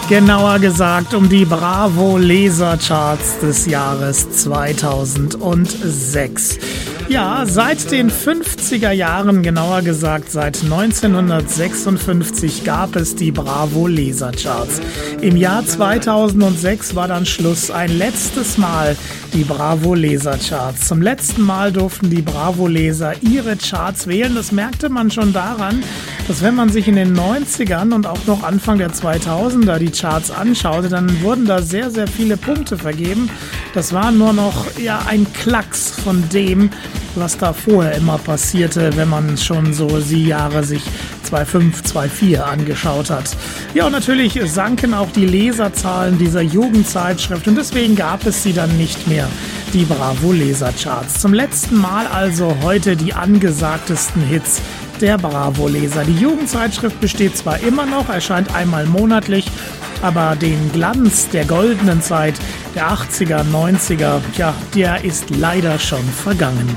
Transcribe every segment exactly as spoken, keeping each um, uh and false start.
Genauer gesagt um die Bravo Lasercharts des Jahres zweitausendsechs. Ja, seit den fünfziger Jahren, genauer gesagt seit neunzehnhundertsechsundfünfzig, gab es die Bravo Lasercharts. Im Jahr zweitausendsechs war dann Schluss, ein letztes Mal die Bravo Lasercharts. Zum letzten Mal durften die Bravo Laser ihre Charts wählen. Das merkte man schon daran, dass wenn man sich in den neunzigern und auch noch Anfang der zweitausender die Charts anschaute, dann wurden da sehr, sehr viele Punkte vergeben. Das war nur noch ja, ein Klacks von dem, was da vorher immer passierte, wenn man schon so die Jahre sich zweitausendfünf, zweitausendvier angeschaut hat. Ja, und natürlich sanken auch die Leserzahlen dieser Jugendzeitschrift und deswegen gab es sie dann nicht mehr, die Bravo Lasercharts. Zum letzten Mal also heute die angesagtesten Hits der Bravo Laser. Die Jugendzeitschrift besteht zwar immer noch, erscheint einmal monatlich, aber den Glanz der goldenen Zeit der achtziger, neunziger, ja, der ist leider schon vergangen.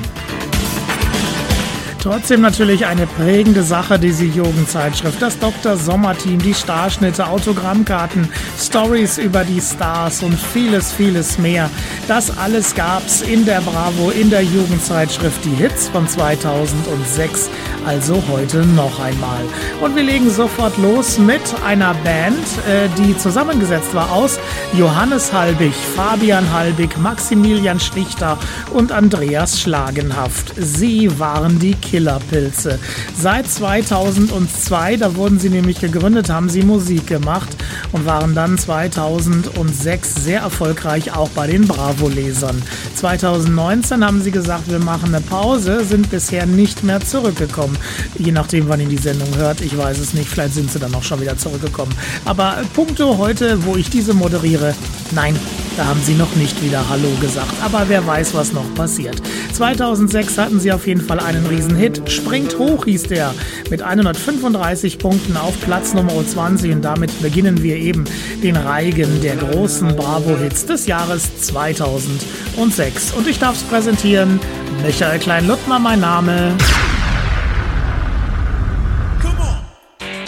Trotzdem natürlich eine prägende Sache, diese Jugendzeitschrift. Das Doktor Sommer-Team, die Starschnitte, Autogrammkarten, Stories über die Stars und vieles, vieles mehr. Das alles gab's in der Bravo, in der Jugendzeitschrift. Die Hits von zweitausendsechs, also heute noch einmal. Und wir legen sofort los mit einer Band, die zusammengesetzt war aus Johannes Halbig, Fabian Halbig, Maximilian Schlichter und Andreas Schlagenhaft. Sie waren die Killerpilze. Seit zweitausendzwei, da wurden sie nämlich gegründet, haben sie Musik gemacht und waren dann zweitausendsechs sehr erfolgreich auch bei den Bravo-Lesern. zweitausendneunzehn haben sie gesagt, wir machen eine Pause, sind bisher nicht mehr zurückgekommen. Je nachdem, wann ihr die Sendung hört, ich weiß es nicht, vielleicht sind sie dann auch schon wieder zurückgekommen. Aber punkto heute, wo ich diese moderiere, nein, da haben sie noch nicht wieder Hallo gesagt. Aber wer weiß, was noch passiert. zweitausendsechs hatten sie auf jeden Fall einen Riesenhit. Springt hoch hieß der mit hundertfünfunddreißig Punkten auf Platz Nummer zwanzig. Und damit beginnen wir eben den Reigen der großen Bravo-Hits des Jahres zweitausendsechs. Und ich darf es präsentieren. Michael Klein-Luttmer, mein Name.